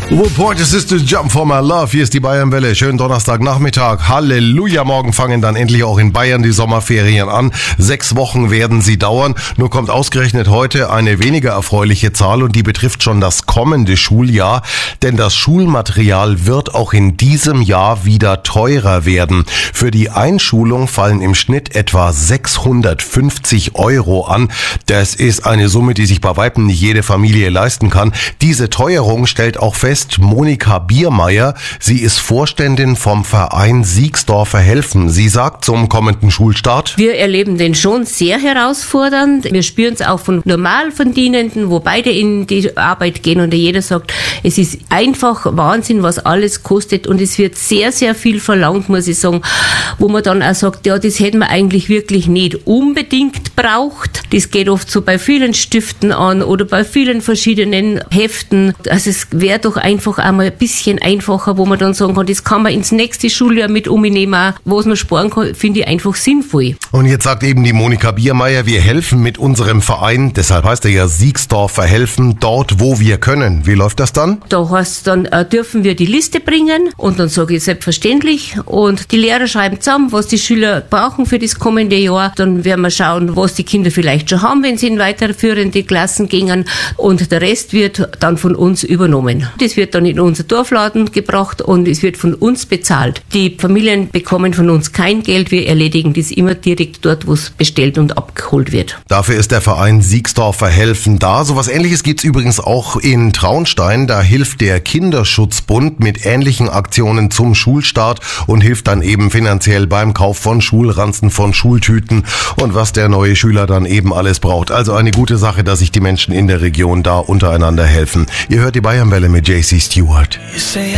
Report, es ist Jump for my love. Hier ist die Bayernwelle. Schönen Donnerstagnachmittag. Halleluja. Morgen fangen dann endlich auch in Bayern die Sommerferien an. 6 Wochen werden sie dauern. Nur kommt ausgerechnet heute eine weniger erfreuliche Zahl und die betrifft schon das kommende Schuljahr. Denn das Schulmaterial wird auch in diesem Jahr wieder teurer werden. Für die Einschulung fallen im Schnitt etwa 650 € an. Das ist eine Summe, die sich bei weitem nicht jede Familie leisten kann. Diese Teuerung stellt auch fest Monika Biermeier. Sie ist Vorständin vom Verein Siegsdorfer Helfen. Sie sagt zum kommenden Schulstart: Wir erleben den schon sehr herausfordernd. Wir spüren es auch von Normalverdienenden, wo beide in die Arbeit gehen und jeder sagt, es ist einfach Wahnsinn, was alles kostet und es wird sehr, sehr viel verlangt, muss ich sagen, wo man dann auch sagt, ja, das hätten wir eigentlich wirklich nicht unbedingt braucht. Das geht oft so bei vielen Stiften an oder bei vielen verschiedenen Heften. Also es wäre doch einfach einmal ein bisschen einfacher, wo man dann sagen kann, das kann man ins nächste Schuljahr mit umnehmen, was man sparen kann, finde ich einfach sinnvoll. Und jetzt sagt eben die Monika Biermeier, wir helfen mit unserem Verein, deshalb heißt er ja Siegsdorfer Helfen, dort wo wir können. Wie läuft das dann? Da heißt dann, dürfen wir die Liste bringen und dann sage ich selbstverständlich und die Lehrer schreiben zusammen, was die Schüler brauchen für das kommende Jahr. Dann werden wir schauen, was die Kinder vielleicht schon haben, wenn sie in weiterführende Klassen gehen und der Rest wird dann von uns übernommen. Das wird dann in unser Dorfladen gebracht und es wird von uns bezahlt. Die Familien bekommen von uns kein Geld, wir erledigen das immer direkt dort, wo es bestellt und abgeholt wird. Dafür ist der Verein Siegsdorfer Helfen da. So was Ähnliches gibt's übrigens auch in Traunstein. Da hilft der Kinderschutzbund mit ähnlichen Aktionen zum Schulstart und hilft dann eben finanziell beim Kauf von Schulranzen, von Schultüten und was der neue Schüler dann eben alles braucht. Also eine gute Sache, dass sich die Menschen in der Region da untereinander helfen. Ihr hört die Bayernwelle mit JC Stewart.